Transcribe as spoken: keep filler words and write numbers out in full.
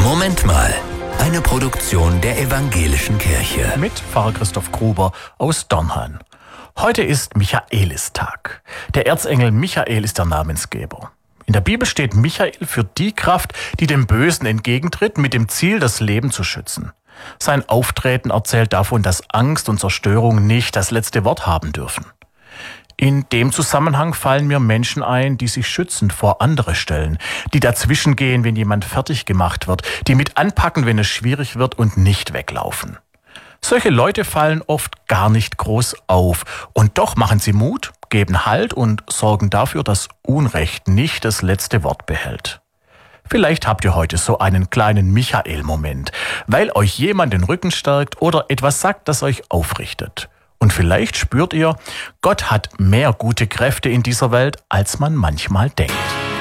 Moment mal. Eine Produktion der Evangelischen Kirche. Mit Pfarrer Christoph Gruber aus Dornheim. Heute ist Michaelistag. Der Erzengel Michael ist der Namensgeber. In der Bibel steht Michael für die Kraft, die dem Bösen entgegentritt, mit dem Ziel, das Leben zu schützen. Sein Auftreten erzählt davon, dass Angst und Zerstörung nicht das letzte Wort haben dürfen. In dem Zusammenhang fallen mir Menschen ein, die sich schützend vor andere stellen, die dazwischen gehen, wenn jemand fertig gemacht wird, die mit anpacken, wenn es schwierig wird und nicht weglaufen. Solche Leute fallen oft gar nicht groß auf und doch machen sie Mut, geben Halt und sorgen dafür, dass Unrecht nicht das letzte Wort behält. Vielleicht habt ihr heute so einen kleinen Michael-Moment, weil euch jemand den Rücken stärkt oder etwas sagt, das euch aufrichtet. Und vielleicht spürt ihr, Gott hat mehr gute Kräfte in dieser Welt, als man manchmal denkt.